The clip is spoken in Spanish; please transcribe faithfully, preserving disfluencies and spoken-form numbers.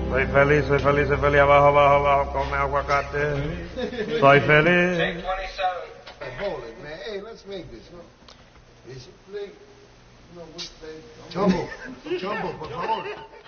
Soy feliz, soy feliz, soy feliz, abajo, abajo, abajo, come aguacate. Soy feliz. Take twenty-seven. Hey, hold it, man. Hey, let's make this. No. Is it play? No, what's play? Jumbo. Jumbo, por favor.